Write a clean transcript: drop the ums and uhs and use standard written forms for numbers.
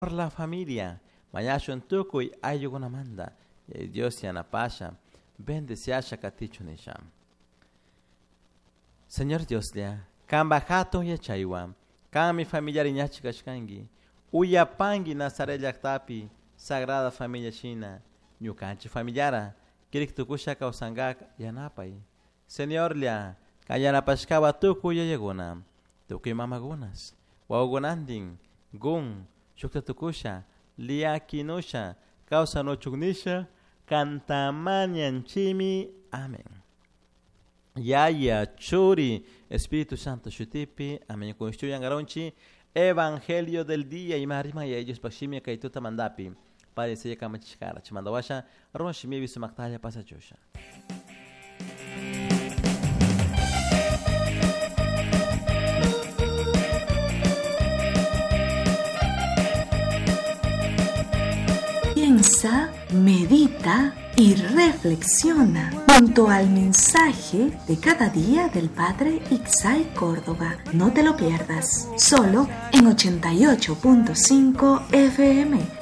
por la familia. Mayasho en tuco y ayugonamanda. Y Dios ya napasha. Bendeciasha katicho nisham. Señor Dios ya. Kamba jato ya chaywa. Kamba mi familiar iñachikashkangi. Uyapangi Nazaret yaktapi. Sagrada Familia China. Ñukanchi familiara. Kirik tukusha kausangak yanapay. Señor ya. Kayanapashkaba tuku yayaguna. Tukuy mamagunas. Waugunandin. Gun. Shukta tukusha. Lia kinusha. Causa no chugnisha. Cantamanyan chimi. Amén. Yaya churi. Espíritu Santo shutipi. Amén. Construyan garonchi. Evangelio del día. Y marima y ellos pashimia kaituta mandapi. Padre se llama chikara. Chimandawasha. Ronshimi bisumaktaya pasachosha. Piensa, medita y reflexiona junto al mensaje de cada día del Padre Itzay Córdoba. No te lo pierdas, solo en 88.5 FM.